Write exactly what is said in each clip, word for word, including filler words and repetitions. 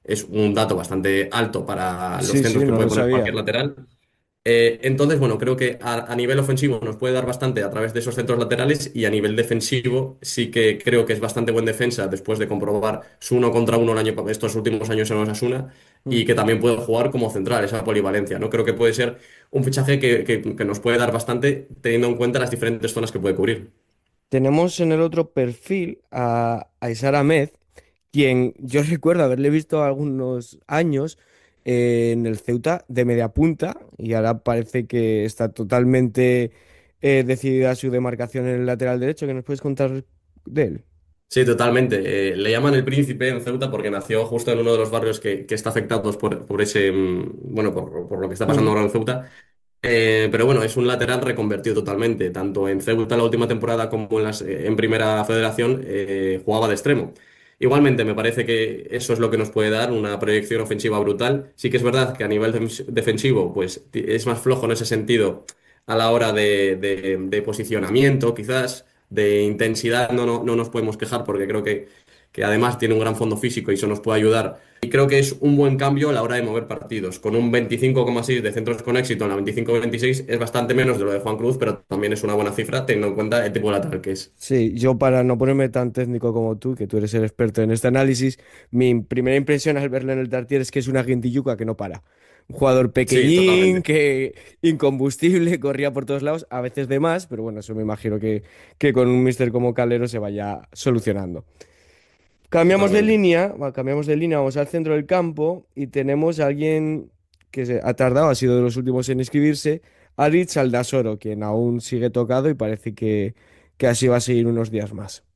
es un dato bastante alto para los Sí, centros sí, que no puede lo poner cualquier sabía. lateral. Eh, entonces, bueno, creo que a, a nivel ofensivo nos puede dar bastante a través de esos centros laterales y a nivel defensivo sí que creo que es bastante buen defensa después de comprobar su uno contra uno el año, pa- estos últimos años en Osasuna y Mm. que también puede jugar como central, esa polivalencia, ¿no? Creo que puede ser un fichaje que, que- que nos puede dar bastante teniendo en cuenta las diferentes zonas que puede cubrir. Tenemos en el otro perfil a, a Isar Ahmed, quien yo recuerdo haberle visto algunos años eh, en el Ceuta de media punta y ahora parece que está totalmente eh, decidida su demarcación en el lateral derecho. ¿Qué nos puedes contar de él? Sí, totalmente. Eh, le llaman el príncipe en Ceuta porque nació justo en uno de los barrios que, que está afectados por, por ese, mm, bueno, por, por lo que está pasando Mm. ahora en Ceuta. Eh, pero bueno, es un lateral reconvertido totalmente. Tanto en Ceuta la última temporada como en, las, eh, en Primera Federación eh, jugaba de extremo. Igualmente, me parece que eso es lo que nos puede dar una proyección ofensiva brutal. Sí que es verdad que a nivel defens- defensivo, pues ti- es más flojo en ese sentido a la hora de, de- de posicionamiento, quizás, de intensidad no, no, no nos podemos quejar porque creo que, que además tiene un gran fondo físico y eso nos puede ayudar y creo que es un buen cambio a la hora de mover partidos. Con un veinticinco coma seis de centros con éxito en la veinticinco veintiséis es bastante menos de lo de Juan Cruz, pero también es una buena cifra teniendo en cuenta el tipo de lateral que es. Sí, yo para no ponerme tan técnico como tú, que tú eres el experto en este análisis, mi primera impresión al verle en el Tartier es que es una guintilluca que no para. Un jugador Sí, pequeñín, totalmente. que incombustible, corría por todos lados, a veces de más, pero bueno, eso me imagino que, que con un mister como Calero se vaya solucionando. Cambiamos de Totalmente. línea, va, cambiamos de línea, vamos al centro del campo y tenemos a alguien que se ha tardado, ha sido de los últimos en inscribirse, Aritz Aldasoro, quien aún sigue tocado y parece que, que así va a seguir unos días más.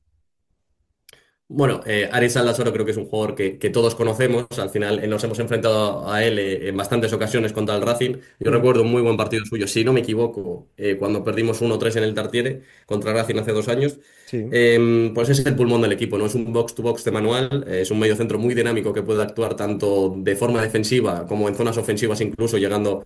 Bueno, eh, Aris Aldasoro creo que es un jugador que, que todos conocemos. Al final eh, nos hemos enfrentado a él eh, en bastantes ocasiones contra el Racing. Yo Mm. recuerdo un muy buen partido suyo, si no me equivoco, eh, cuando perdimos uno tres en el Tartiere contra el Racing hace dos años. Sí. Eh, pues es el pulmón del equipo, ¿no? Es un box-to-box de manual, eh, es un mediocentro muy dinámico que puede actuar tanto de forma defensiva como en zonas ofensivas, incluso llegando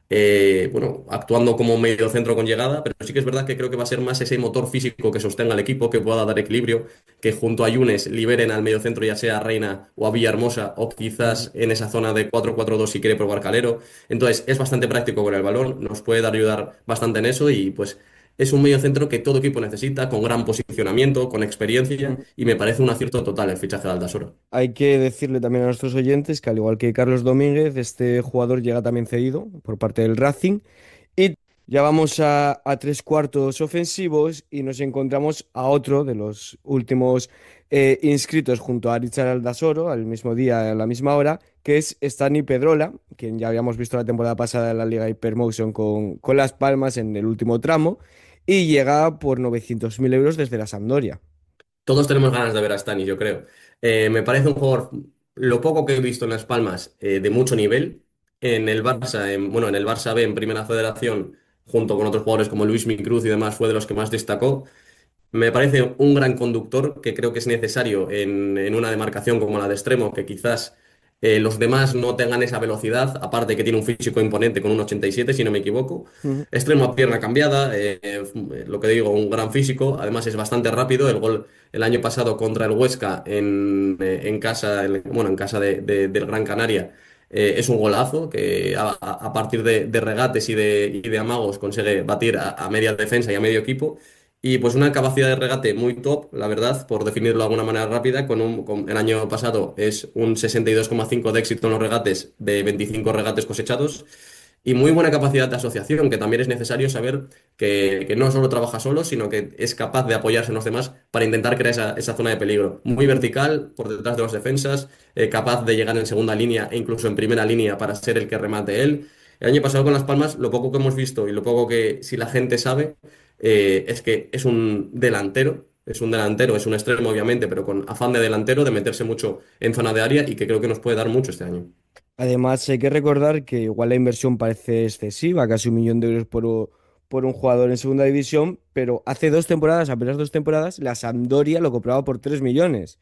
eh, bueno, actuando como medio centro con llegada, pero sí que es verdad que creo que va a ser más ese motor físico que sostenga al equipo, que pueda dar equilibrio, que junto a Yunes liberen al medio centro, ya sea a Reina o a Villahermosa, o Ujú. quizás en esa zona de cuatro cuatro dos si quiere probar Calero. Entonces, es bastante práctico con el balón, nos puede dar ayudar bastante en eso y pues es un medio centro que todo equipo necesita, con gran posicionamiento, con experiencia, Mm. y me parece un acierto total el fichaje de Aldasoro. Hay que decirle también a nuestros oyentes que al igual que Carlos Domínguez, este jugador llega también cedido por parte del Racing. Y ya vamos a, a tres cuartos ofensivos y nos encontramos a otro de los últimos eh, inscritos junto a Richard Aldasoro al mismo día, a la misma hora, que es Stani Pedrola, quien ya habíamos visto la temporada pasada en la Liga Hypermotion con, con Las Palmas en el último tramo y llega por novecientos mil euros desde la Sampdoria. Todos tenemos ganas de ver a Stanis, yo creo. Eh, me parece un jugador, lo poco que he visto en Las Palmas, eh, de mucho nivel. En el Mm. Barça, en- bueno, en el Barça B, en Primera Federación, junto con otros jugadores como Luis Cruz y demás, fue de los que más destacó. Me parece un gran conductor que creo que es necesario en, en una demarcación como la de extremo, que quizás eh, los demás no tengan esa velocidad, aparte que tiene un físico imponente con un ochenta y siete, si no me equivoco. Mm. Extremo a pierna cambiada, eh, eh, lo que digo, un gran físico, además es bastante rápido. El gol el año pasado contra el Huesca en, eh, en casa, en- bueno, en casa de- de- del Gran Canaria. Eh, es un golazo que a, a- a partir de, de regates y de, y de amagos consigue batir a, a media defensa y a medio equipo. Y pues una capacidad de regate muy top, la verdad, por definirlo de alguna manera rápida, con un, con- el año pasado es un sesenta y dos coma cinco de éxito en los regates de veinticinco regates cosechados y muy buena capacidad de asociación, que también es necesario saber que, que no solo trabaja solo, sino que es capaz de apoyarse en los demás para intentar crear esa, esa zona de peligro. Muy Mm. vertical, por detrás de los defensas, eh, capaz de llegar en segunda línea e incluso en primera línea para ser el que remate él. El año pasado con Las Palmas, lo poco que hemos visto y lo poco que si la gente sabe eh, es que es un delantero, es un delantero, es un extremo obviamente, pero con afán de delantero, de meterse mucho en zona de área y que creo que nos puede dar mucho este año. Además, hay que recordar que igual la inversión parece excesiva, casi un millón de euros por, u- por un jugador en segunda división, pero hace dos temporadas, apenas dos temporadas, la Sampdoria lo compraba por tres millones.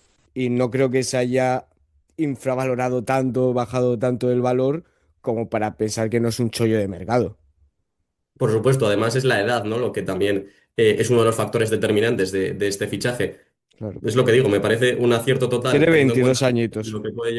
Y no creo que se haya infravalorado tanto, bajado tanto el valor como para pensar que no es un chollo de mercado. Por supuesto, además es la edad, ¿no? Lo que también eh, es uno de los factores determinantes de, de este fichaje. Claro. Es lo que digo, me parece un acierto total, Tiene teniendo en veintidós cuenta añitos. lo que puede